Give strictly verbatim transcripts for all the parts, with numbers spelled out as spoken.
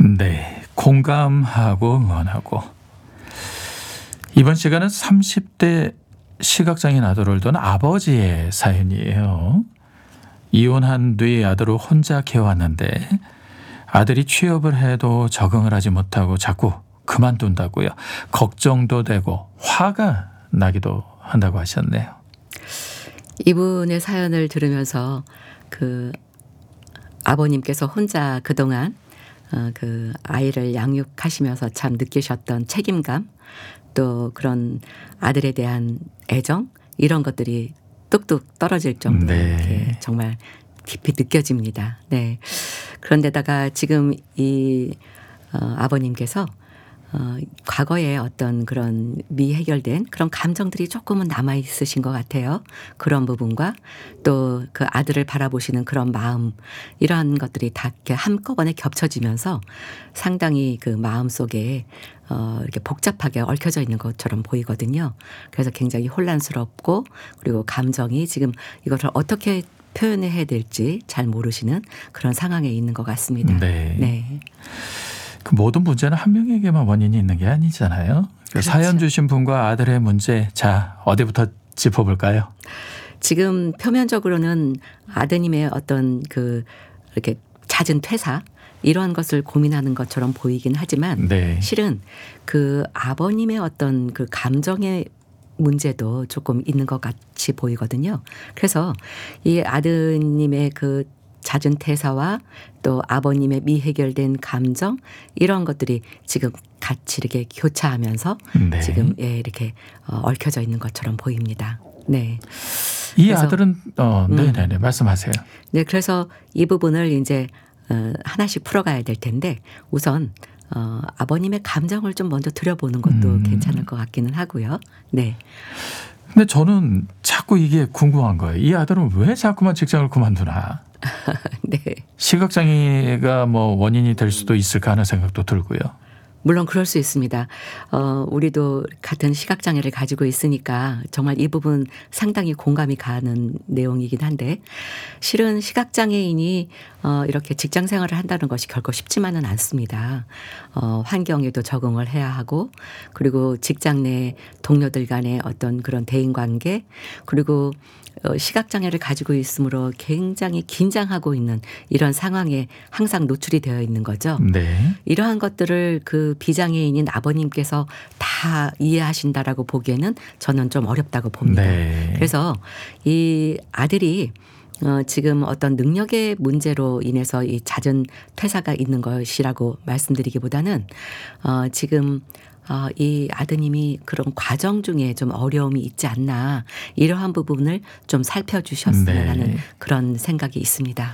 네, 공감하고 응원하고. 이번 시간은 삼십 대 시각장애인 아들을 둔 아버지의 사연이에요. 이혼한 뒤 아들을 혼자 키워왔는데 아들이 취업을 해도 적응을 하지 못하고 자꾸 그만둔다고요. 걱정도 되고 화가 나기도 한다고 하셨네요. 이분의 사연을 들으면서 그 아버님께서 혼자 그동안 어, 그 아이를 양육하시면서 참 느끼셨던 책임감, 또 그런 아들에 대한 애정, 이런 것들이 뚝뚝 떨어질 정도로 네. 이렇게 정말 깊이 느껴집니다. 네. 그런데다가 지금 이 어, 아버님께서 어, 과거에 어떤 그런 미해결된 그런 감정들이 조금은 남아 있으신 것 같아요. 그런 부분과 또 그 아들을 바라보시는 그런 마음, 이러한 것들이 다 이렇게 한꺼번에 겹쳐지면서 상당히 그 마음 속에 어, 이렇게 복잡하게 얽혀져 있는 것처럼 보이거든요. 그래서 굉장히 혼란스럽고, 그리고 감정이 지금 이것을 어떻게 표현해야 될지 잘 모르시는 그런 상황에 있는 것 같습니다. 네. 네. 그 모든 문제는 한 명에게만 원인이 있는 게 아니잖아요. 그 그렇죠. 사연 주신 분과 아들의 문제, 자 어디부터 짚어볼까요? 지금 표면적으로는 아드님의 어떤 그 이렇게 잦은 퇴사, 이런 것을 고민하는 것처럼 보이긴 하지만 네. 실은 그 아버님의 어떤 그 감정의 문제도 조금 있는 것 같이 보이거든요. 그래서 이 아드님의 그 잦은 퇴사와 또 아버님의 미해결된 감정, 이런 것들이 지금 같이 이렇게 교차하면서 네. 지금 예, 이렇게 어, 얽혀져 있는 것처럼 보입니다. 네. 이 그래서 아들은 어, 네네네 음. 말씀하세요. 네, 그래서 이 부분을 이제 어, 하나씩 풀어가야 될 텐데, 우선 어, 아버님의 감정을 좀 먼저 들여보는 것도 음. 괜찮을 것 같기는 하고요. 네. 근데 저는 자꾸 이게 궁금한 거예요. 이 아들은 왜 자꾸만 직장을 그만두나? 네. 시각장애가 뭐 원인이 될 수도 있을까 하는 생각도 들고요. 물론 그럴 수 있습니다. 어, 우리도 같은 시각장애를 가지고 있으니까 정말 이 부분 상당히 공감이 가는 내용이긴 한데, 실은 시각장애인이 어, 이렇게 직장 생활을 한다는 것이 결코 쉽지만은 않습니다. 어, 환경에도 적응을 해야 하고, 그리고 직장 내 동료들 간의 어떤 그런 대인관계, 그리고 어, 시각장애를 가지고 있으므로 굉장히 긴장하고 있는 이런 상황에 항상 노출이 되어 있는 거죠. 네. 이러한 것들을 그 비장애인인 아버님께서 다 이해하신다라고 보기에는 저는 좀 어렵다고 봅니다. 네. 그래서 이 아들이 어, 지금 어떤 능력의 문제로 인해서 이 잦은 퇴사가 있는 것이라고 말씀드리기보다는 어, 지금 어, 이 아드님이 그런 과정 중에 좀 어려움이 있지 않나, 이러한 부분을 좀 살펴주셨으면 네. 하는 그런 생각이 있습니다.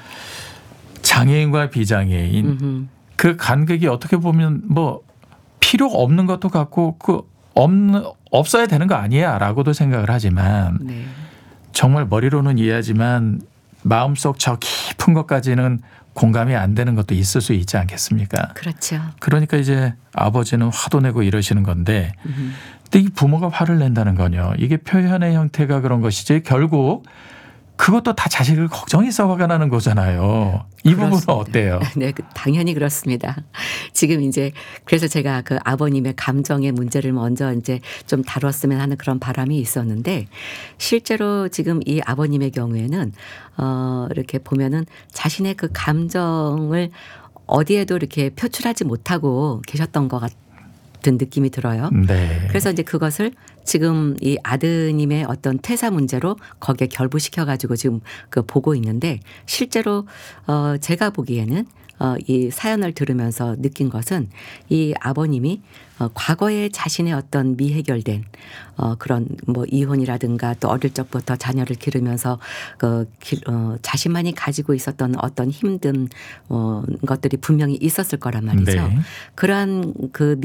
장애인과 비장애인 음흠. 그 간극이 어떻게 보면 뭐 필요 없는 것도 같고 그 없는 없어야 되는 거 아니야라고도 생각을 하지만 네. 정말 머리로는 이해하지만 마음속 저 깊은 것까지는 공감이 안 되는 것도 있을 수 있지 않겠습니까? 그렇죠. 그러니까 이제 아버지는 화도 내고 이러시는 건데, 음흠. 근데 이 부모가 화를 낸다는 건요, 이게 표현의 형태가 그런 것이지 결국 그것도 다 자식을 걱정해서 화가 나는 거잖아요. 이 부분은 그렇습니다. 어때요? 네, 그 당연히 그렇습니다. 지금 이제 그래서 제가 그 아버님의 감정의 문제를 먼저 이제 좀 다뤘으면 하는 그런 바람이 있었는데, 실제로 지금 이 아버님의 경우에는 어, 이렇게 보면은 자신의 그 감정을 어디에도 이렇게 표출하지 못하고 계셨던 것 같아요. 같은 느낌이 들어요. 네. 그래서 이제 그것을 지금 이 아드님의 어떤 퇴사 문제로 거기에 결부시켜 가지고 지금 그 보고 있는데, 실제로 어 제가 보기에는 어 이 사연을 들으면서 느낀 것은 이 아버님이 어 과거에 자신의 어떤 미해결된 어 그런 뭐 이혼이라든가 또 어릴 적부터 자녀를 기르면서 그 기, 어 자신만이 가지고 있었던 어떤 힘든 어 것들이 분명히 있었을 거란 말이죠. 네. 그러한 그